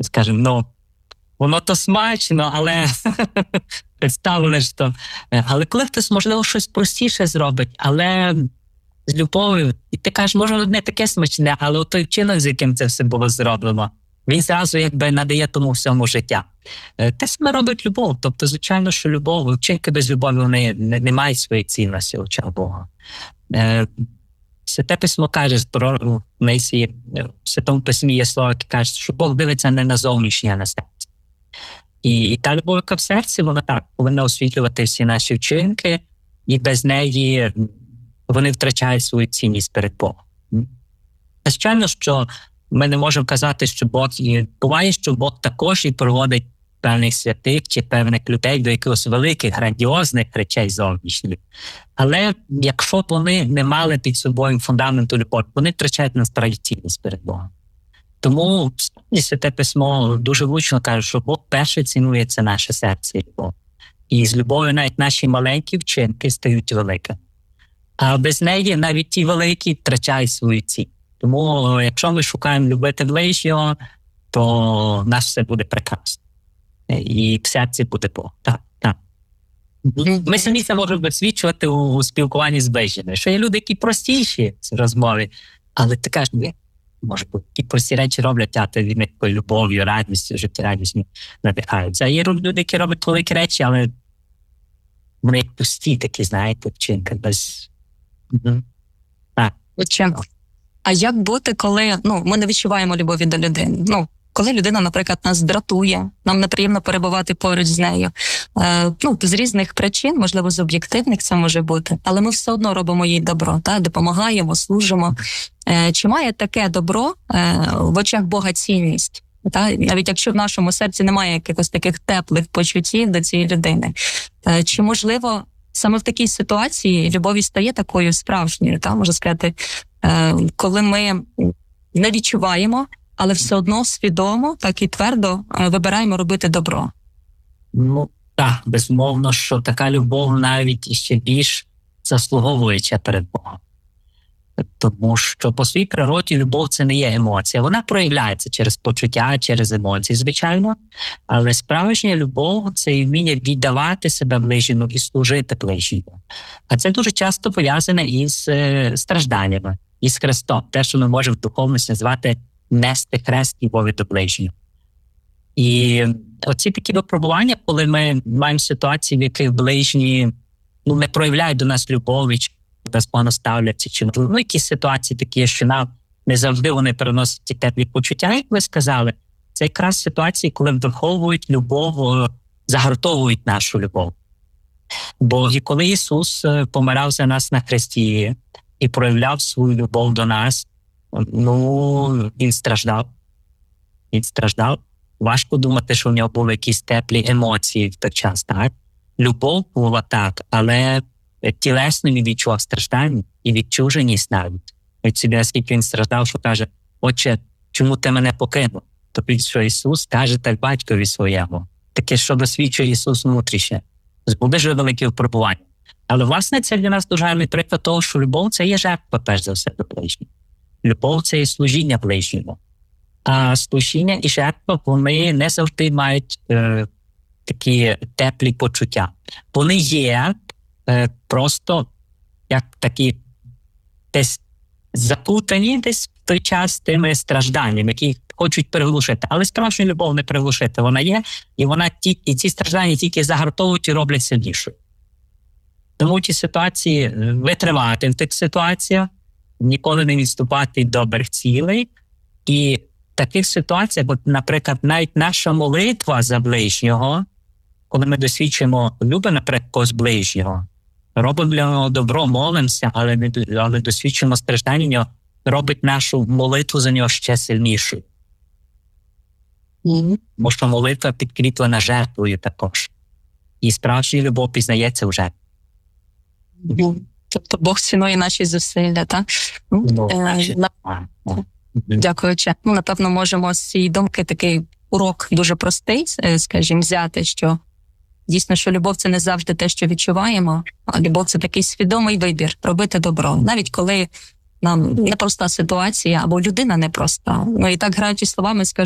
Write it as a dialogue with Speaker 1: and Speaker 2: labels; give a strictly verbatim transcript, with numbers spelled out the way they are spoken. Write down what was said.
Speaker 1: скажімо, ну, воно то смачно, але представили ж то. Але коли хтось, можливо, щось простіше зробить, але з любов'ю, і ти кажеш, може, не таке смачне, але той вчинок, з яким це все було зроблено, він зразу якби надає тому всьому життя. Те саме робить любов. Тобто, звичайно, що любов, вчинки без любові, вони не, не мають своєї цінності в очах Бога. Святе Письмо каже, про Мойсії, в Святому Письмі є слово, яке каже, що Бог дивиться не на зовнішнє, а на серце. І, і та любов, яка в серці, вона так повинна освітлювати всі наші вчинки, і без неї вони втрачають свою цінність перед Богом. Звичайно, що ми не можемо казати, що Бог, і буває, що Бог також і проводить певних святих чи певних людей до якихось великих, грандіозних речей зовнішніх. Але якщо б вони не мали під собою фундаменту любові, вони втрачають насправді цінність перед Богом. Тому Святе Письмо дуже влучно каже, що Бог перше цінує це наше серце і любов. І з любов'ю навіть наші маленькі вчинки стають великими. А без неї навіть ті великі втрачають свою цінність. Тому якщо ми шукаємо любити ближнього, то в нас все буде прекрасно. І в серці буде Бог. Так, так. Ми самі це можемо досвідчувати у, у спілкуванні з ближніми. Що є люди, які простіші в розмові, але ти кажеш, може бути, ті прості речі роблять, а ти від них такою любов'ю, радістю, життєрадістю надихаються. А є люди, які роблять великі речі, але вони як пусті такі, знаєте, вчинки без... Угу. Так.
Speaker 2: Вчинок. А як бути, коли ну, ми не відчуваємо любові до людини? Ну, коли людина, наприклад, нас дратує, нам неприємно перебувати поруч з нею. Е, ну, з різних причин, можливо, з об'єктивних це може бути, але ми все одно робимо їй добро, та? Допомагаємо, служимо. Е, чи має таке добро е, в очах Бога цінність? Та? Навіть якщо в нашому серці немає якихось таких теплих почуттів до цієї людини. Е, чи, можливо, саме в такій ситуації любов стає такою справжньою, та? Можна сказати, е, коли ми не відчуваємо, але все одно свідомо, так і твердо вибираємо робити добро.
Speaker 1: Ну, так, безумовно, що така любов навіть ще більш заслуговуюча перед Богом. Тому що по своїй природі любов – це не є емоція. Вона проявляється через почуття, через емоції, звичайно. Але справжня любов – це вміння віддавати себе ближньому і служити ближньому. А це дуже часто пов'язане із е, стражданнями, із Христом. Те, що ми можемо в духовності назвати нести хрест любові до ближнього. І оці такі випробування, коли ми маємо ситуації, в яких ближні ну, не проявляють до нас любові, чи безпогано ставляться, чи ну, якісь ситуації такі, що нам не завжди вони переносять ті теплі почуття, як ви сказали, це якраз ситуації, коли виховують любов, загартовують нашу любов. Бо і коли Ісус помирав за нас на хресті і проявляв свою любов до нас, ну, він страждав. Він страждав. Важко думати, що в нього були якісь теплі емоції в той час, так? Любов була так, але тілесно він відчував страждання і відчуженість навіть. Від собі, наскільки він страждав, що каже, Отче, чому ти мене покинув? Тобто, що Ісус каже так батькові своєму. Таке, що досвідчує Ісус внутрішнє. Буде ж велике випробування. Але, власне, це для нас дуже гарний приклад того, що любов – це є жертва, перш за все, до ближнього. Любов – це і служіння ближньому. А служіння і жертва, вони не завжди мають е, такі теплі почуття. Вони є е, просто як такі десь запутані десь в той час тими стражданнями, які хочуть приглушити. Але справжню любов не приглушити. Вона є, і, вона ті, і ці страждання тільки загартовують і роблять сильнішою. Тому ті ситуації витривати в тих ситуаціях, ніколи не відступати до добрих цілей. І в таких ситуаціях, от, наприклад, навіть наша молитва за ближнього, коли ми досвідчуємо люби, наприклад, когось ближнього, робимо для нього добро, молимося, але, не, але досвідчуємо страждання нього, робить нашу молитву за нього ще сильнішою.
Speaker 2: Mm-hmm.
Speaker 1: Тому що молитва підкріплена жертвою також. І справжня любов пізнається в жертві.
Speaker 2: Mm-hmm. Тобто Бог цінує наші зусилля, так?
Speaker 1: Ну,
Speaker 2: е, на... Дякую, Отче. Ну, напевно, можемо з цієї думки такий урок дуже простий, скажімо, взяти, що дійсно, що любов – це не завжди те, що відчуваємо, а любов – це такий свідомий вибір – робити добро. Навіть коли нам непроста ситуація або людина непроста. Ну і так, граючи словами, скажу,